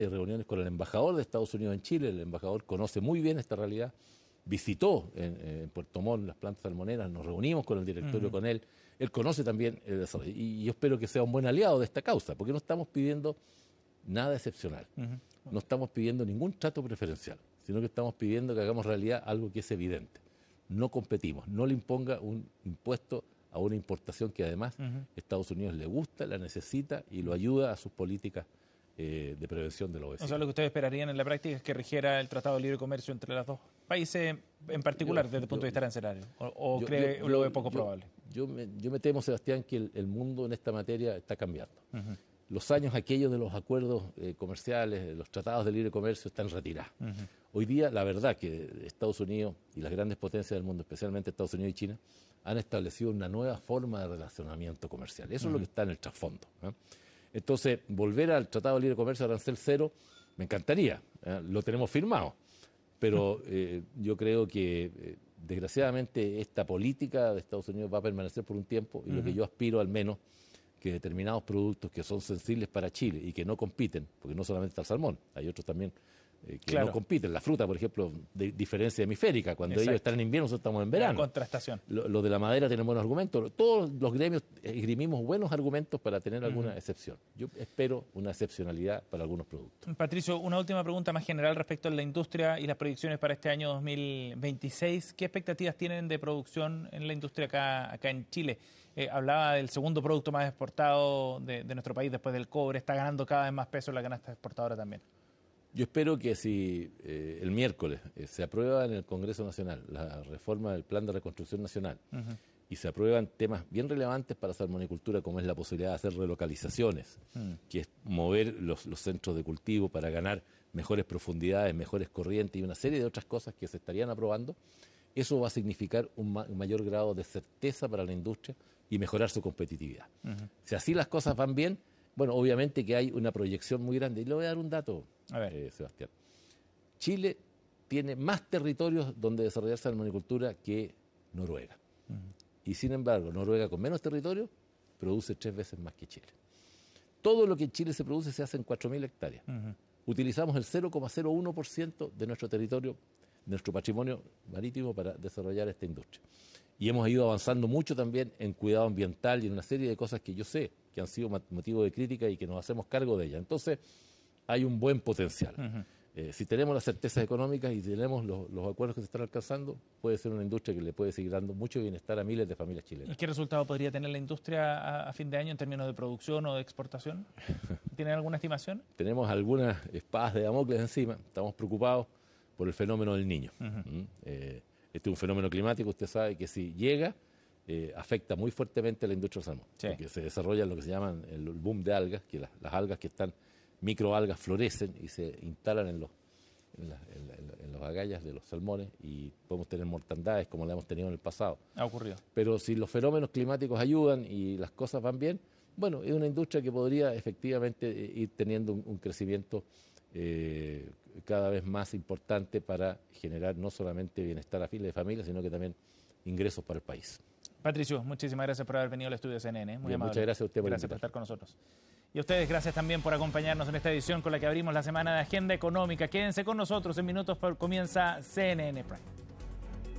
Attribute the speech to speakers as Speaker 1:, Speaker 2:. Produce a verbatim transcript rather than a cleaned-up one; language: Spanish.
Speaker 1: eh, reuniones con el embajador de Estados Unidos en Chile. El embajador conoce muy bien esta realidad. Visitó en, en Puerto Montt las plantas salmoneras, nos reunimos con el directorio, uh-huh. con él. Él conoce también el desarrollo. Y yo espero que sea un buen aliado de esta causa, porque no estamos pidiendo nada excepcional. Uh-huh. No estamos pidiendo ningún trato preferencial, sino que estamos pidiendo que hagamos realidad algo que es evidente. No competimos, no le imponga un impuesto a una importación que además uh-huh. Estados Unidos le gusta, la necesita y lo ayuda a sus políticas eh, de prevención de la obesidad.
Speaker 2: O sea, lo que ustedes esperarían en la práctica es que rigiera el Tratado de Libre Comercio entre los dos países en particular, yo, desde el punto yo, de vista arancelario, o, o yo, cree yo, lo ve poco
Speaker 1: yo,
Speaker 2: probable.
Speaker 1: Yo me, yo me temo, Sebastián, que el, el mundo en esta materia está cambiando. Uh-huh. Los años aquellos de los acuerdos eh, comerciales, los tratados de libre comercio están retirados. Uh-huh. Hoy día, la verdad que Estados Unidos y las grandes potencias del mundo, especialmente Estados Unidos y China, han establecido una nueva forma de relacionamiento comercial. Eso uh-huh. es lo que está en el trasfondo, ¿eh? Entonces, volver al Tratado de Libre Comercio, arancel cero, me encantaría. ¿eh? Lo tenemos firmado. Pero eh, yo creo que, eh, desgraciadamente, esta política de Estados Unidos va a permanecer por un tiempo y uh-huh. lo que yo aspiro, al menos, que determinados productos que son sensibles para Chile y que no compiten, porque no solamente está el salmón, hay otros también eh, que claro. no compiten. La fruta, por ejemplo, de diferencia hemisférica, cuando Exacto. ellos están en invierno, nosotros estamos en verano.
Speaker 2: La contrastación.
Speaker 1: Lo, lo de la madera tiene buenos argumentos. Todos los gremios esgrimimos buenos argumentos para tener alguna uh-huh. excepción. Yo espero una excepcionalidad para algunos productos.
Speaker 2: Patricio, una última pregunta más general respecto a la industria y las proyecciones para este año dos mil veintiséis. ¿Qué expectativas tienen de producción en la industria acá, acá en Chile? Eh, hablaba del segundo producto más exportado de, de nuestro país después del cobre. Está ganando cada vez más peso la canasta exportadora también.
Speaker 1: Yo espero que si eh, el miércoles eh, se aprueba en el Congreso Nacional la reforma del Plan de Reconstrucción Nacional uh-huh. y se aprueban temas bien relevantes para la salmonicultura, como es la posibilidad de hacer relocalizaciones, uh-huh. que es mover los, los centros de cultivo para ganar mejores profundidades, mejores corrientes y una serie de otras cosas que se estarían aprobando, eso va a significar un, ma- un mayor grado de certeza para la industria y mejorar su competitividad. Uh-huh. Si así las cosas van bien, bueno, obviamente que hay una proyección muy grande. Y le voy a dar un dato, a ver. Eh, Sebastián. Chile tiene más territorios donde desarrollar salmonicultura que Noruega. Uh-huh. Y sin embargo, Noruega, con menos territorio, produce tres veces más que Chile. Todo lo que en Chile se produce se hace en cuatro mil hectáreas. Uh-huh. Utilizamos el cero coma cero uno por ciento de nuestro territorio, de nuestro patrimonio marítimo para desarrollar esta industria. Y hemos ido avanzando mucho también en cuidado ambiental y en una serie de cosas que yo sé que han sido motivo de crítica y que nos hacemos cargo de ellas. Entonces, hay un buen potencial. Uh-huh. Eh, si tenemos las certezas económicas y tenemos los, los acuerdos que se están alcanzando, puede ser una industria que le puede seguir dando mucho bienestar a miles de familias chilenas.
Speaker 2: ¿Y qué resultado podría tener la industria a, a fin de año en términos de producción o de exportación? ¿Tienen alguna estimación?
Speaker 1: Tenemos algunas espadas de Damocles encima. Estamos preocupados por el fenómeno del Niño. Uh-huh. ¿Mm? eh, este es un fenómeno climático, usted sabe que si llega, eh, afecta muy fuertemente a la industria del salmón. Sí. Porque se desarrolla lo que se llaman el boom de algas, que las, las algas que están, microalgas, florecen y se instalan en los, en, la, en, la, en, la, en las agallas de los salmones y podemos tener mortandades como la hemos tenido en el pasado.
Speaker 2: Ha ocurrido.
Speaker 1: Pero si los fenómenos climáticos ayudan y las cosas van bien, bueno, es una industria que podría efectivamente ir teniendo un, un crecimiento Eh, cada vez más importante para generar no solamente bienestar a miles de familias, sino que también ingresos para el país.
Speaker 2: Patricio, muchísimas gracias por haber venido al estudio de C N N. Muy
Speaker 1: Bien,
Speaker 2: amable.
Speaker 1: muchas gracias a usted por
Speaker 2: Gracias
Speaker 1: invitar.
Speaker 2: por estar con nosotros. Y a ustedes, gracias también por acompañarnos en esta edición con la que abrimos la semana de Agenda Económica. Quédense con nosotros, en minutos comienza C N N Prime.